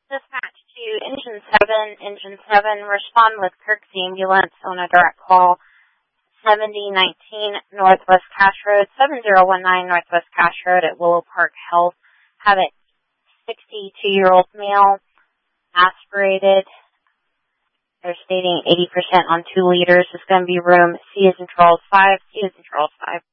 Dispatch to Engine 7, respond with Kirk's ambulance on a direct call, 7019 Northwest Cash Road, 7019 Northwest Cash Road at Willow Park Health. Have a 62-year-old male, aspirated. They're stating 80% on 2 liters. It's going to be room C as in Charles 5, C as in Charles 5.